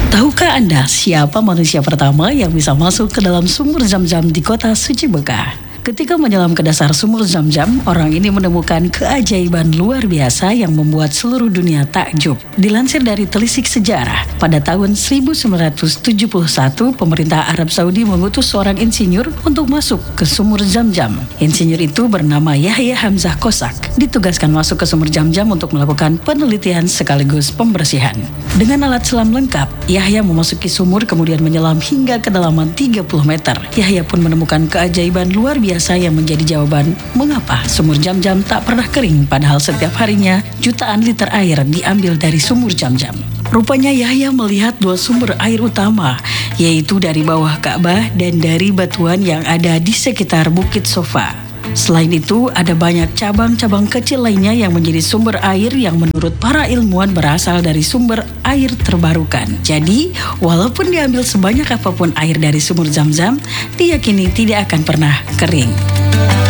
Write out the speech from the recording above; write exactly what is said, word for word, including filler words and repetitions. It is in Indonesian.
Tahukah Anda siapa manusia pertama yang bisa masuk ke dalam sumur Zam-Zam di kota suci Mekah? Ketika menyelam ke dasar sumur Zam-Zam, orang ini menemukan keajaiban luar biasa yang membuat seluruh dunia takjub. Dilansir dari Telisik Sejarah, pada tahun seribu sembilan ratus tujuh puluh satu, pemerintah Arab Saudi mengutus seorang insinyur untuk masuk ke sumur Zam-Zam. Insinyur itu bernama Yahya Hamzah Kosak, ditugaskan masuk ke sumur Zam-Zam untuk melakukan penelitian sekaligus pembersihan. Dengan alat selam lengkap, Yahya memasuki sumur kemudian menyelam hingga kedalaman tiga puluh meter. Yahya pun menemukan keajaiban luar biasa yang menjadi jawaban mengapa sumur Zam-Zam tak pernah kering padahal setiap harinya jutaan liter air diambil dari sumur Zam-Zam. Rupanya Yahya melihat dua sumber air utama, yaitu dari bawah Ka'bah dan dari batuan yang ada di sekitar Bukit Sofa. Selain itu, ada banyak cabang-cabang kecil lainnya yang menjadi sumber air yang menurut para ilmuwan berasal dari sumber air terbarukan. Jadi, walaupun diambil sebanyak apapun air dari sumur Zam-Zam, diyakini tidak akan pernah kering.